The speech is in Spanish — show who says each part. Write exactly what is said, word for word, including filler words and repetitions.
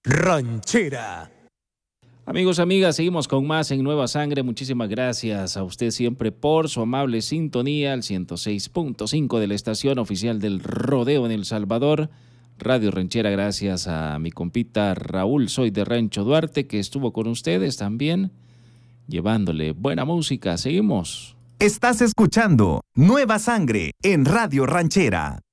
Speaker 1: Ranchera.
Speaker 2: Amigos, amigas, seguimos con más en Nueva Sangre. Muchísimas gracias a usted siempre por su amable sintonía al ciento seis punto cinco de la estación oficial del Rodeo en El Salvador, Radio Ranchera. Gracias a mi compita Raúl Soy de Rancho Duarte, que estuvo con ustedes también, llevándole buena música. Seguimos.
Speaker 3: Estás escuchando Nueva Sangre en Radio Ranchera.